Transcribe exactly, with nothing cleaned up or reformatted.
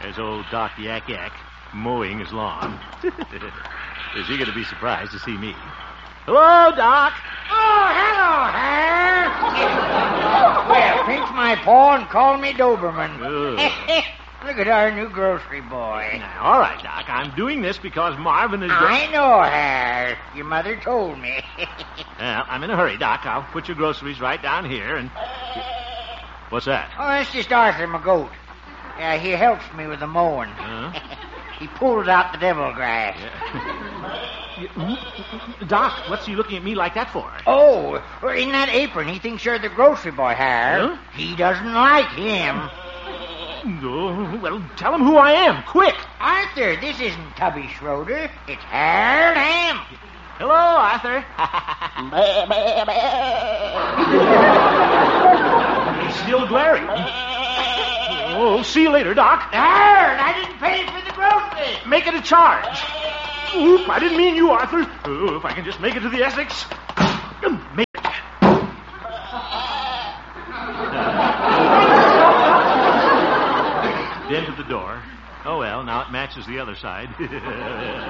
There's old Doc Yak Yak mowing his lawn. Is he going to be surprised to see me? Hello, Doc. Oh, hello, Hal. Well, pinch my paw and call me Doberman. Look at our new grocery boy. Now, all right, Doc. I'm doing this because Marvin is... I know, Hal. Your mother told me. Well, I'm in a hurry, Doc. I'll put your groceries right down here and... What's that? Oh, that's just Arthur, my goat. Uh, he helps me with the mowing. Huh? He pulls out the devil grass. Yeah. Doc, what's he looking at me like that for? Oh, well, in that apron, he thinks you're the grocery boy, Hal. Huh? He doesn't like him. Oh, well, tell him who I am, quick. Arthur, this isn't Tubby Schroeder. It's Harold Ham. Hello, Arthur. He's still glaring. Oh, see you later, Doc. Harold, I didn't pay for the groceries. Make it a charge. Oop, I didn't mean you, Arthur. Oh, if I can just make it to the Essex. Make it. Dent at the door. Oh, well, now it matches the other side.